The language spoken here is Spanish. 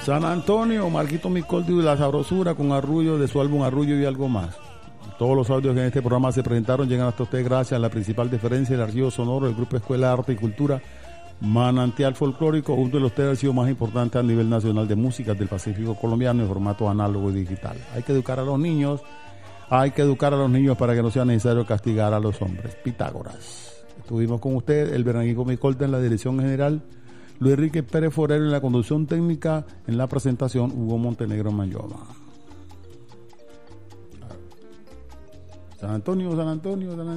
San Antonio, Marquito Micoldi y la sabrosura con Arrullo de su álbum Arrullo y algo más. Todos los audios que en este programa se presentaron llegan hasta usted gracias a la principal deferencia del archivo sonoro del Grupo Escuela de Arte y Cultura Manantial Folclórico, uno de los archivos más importantes a nivel nacional de música del Pacífico colombiano en formato análogo y digital. Hay que educar a los niños para que no sea necesario castigar a los hombres. Pitágoras. Estuvimos con usted, el Bernardo Micolta en la dirección general, Luis Enrique Pérez Forero en la conducción técnica, en la presentación Hugo Montenegro Mayoma. San Antonio.